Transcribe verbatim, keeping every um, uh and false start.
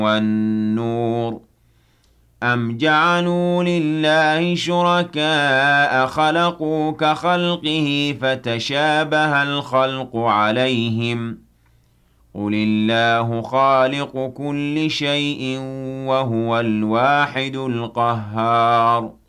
وَالنُّورِ أَمْ جَعَلُوا لِلَّهِ شُرَكَاءَ خَلَقُوا كَخَلْقِهِ فَتَشَابَهَ الْخَلْقُ عَلَيْهِمْ ۚ قُلِ اللَّهُ خَالِقُ كُلِّ شَيْءٍ وَهُوَ الْوَاحِدُ الْقَهَّارُ